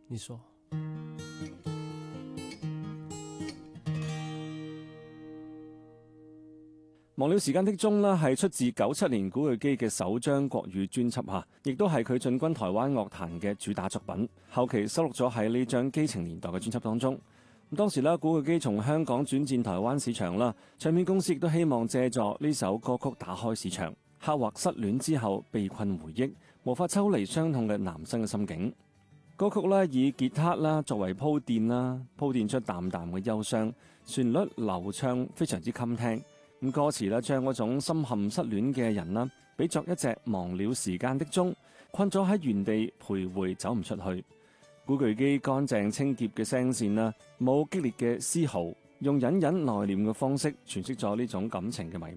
你說。 忘了時間的鐘呢係出自97年古巨基嘅首張國語專輯嚇，亦都係佢進軍台灣樂壇嘅主打作品。後期收錄咗喺呢張基情年代嘅專輯當中。咁當時呢，古巨基從香港轉戰台灣市場啦，唱片公司亦都希望借助呢首歌曲打開市場，刻畫失戀之後被困回憶、無法抽離傷痛嘅男生嘅心境。歌曲呢以吉他啦作為鋪墊出淡淡嘅憂傷，旋律流暢，非常之襟聽。咁歌詞咧，將嗰種深陷失戀嘅人啦，比作一隻忘了時間的鐘，困咗喺原地徘徊，走唔出去。古巨基乾淨清潔嘅聲線啦，冇激烈嘅嘶嚎，用隱隱內斂嘅方式詮釋咗呢種感情嘅迷。